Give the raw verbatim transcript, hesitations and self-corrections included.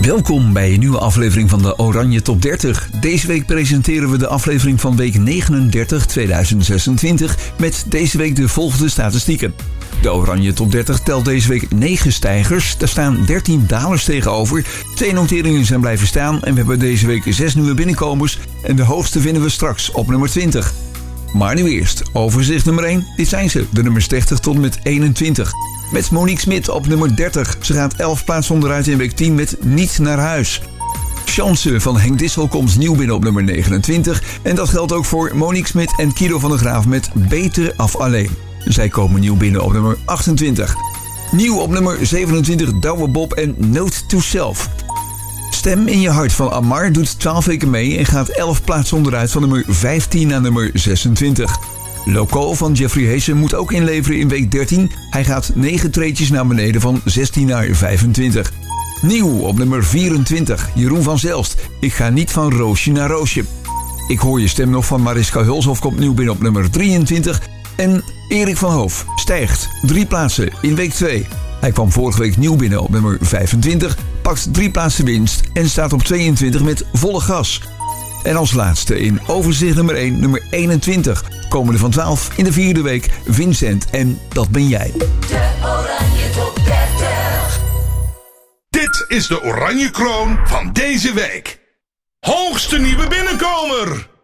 Welkom bij een nieuwe aflevering van de Oranje Top dertig. Deze week presenteren we de aflevering van week negenendertig tweeduizend zesentwintig met deze week de volgende statistieken. De Oranje Top dertig telt deze week negen stijgers. Daar staan dertien dalers tegenover. Twee noteringen zijn blijven staan en we hebben deze week zes nieuwe binnenkomers. En de hoogste vinden we straks op nummer twintig. Maar nu eerst, overzicht nummer één. Dit zijn ze, de nummers dertig tot en met eenentwintig. Met Monique Smit op nummer dertig. Ze gaat elf plaatsen onderuit in week tien met Niet naar huis. Chance van Henk Dissel komt nieuw binnen op nummer negenentwintig. En dat geldt ook voor Monique Smit en Kido van der Graaf met Beter af alleen. Zij komen nieuw binnen op nummer achtentwintig. Nieuw op nummer zevenentwintig Douwe Bob en Note to Self. Stem in je hart van Amar doet twaalf weken mee en gaat elf plaatsen onderuit van nummer vijftien naar nummer zesentwintig. Loco van Jeffrey Heesen moet ook inleveren in week dertien. Hij gaat negen treetjes naar beneden van zestien naar vijfentwintig. Nieuw op nummer vierentwintig, Jeroen van Zelst. Ik ga niet van roosje naar roosje. Ik hoor je stem nog van Mariska Hulshoff komt nieuw binnen op nummer drieëntwintig. En Erik van Hoof stijgt drie plaatsen in week twee. Hij kwam vorige week nieuw binnen op nummer vijfentwintig, pakt drie plaatsen winst en staat op tweeëntwintig met volle gas. En als laatste in overzicht nummer één, nummer eenentwintig. Komende van twaalf in de vierde week Vincent en dat ben jij. De Oranje Top dertig. Dit is de Oranje Kroon van deze week. Hoogste nieuwe binnenkomer.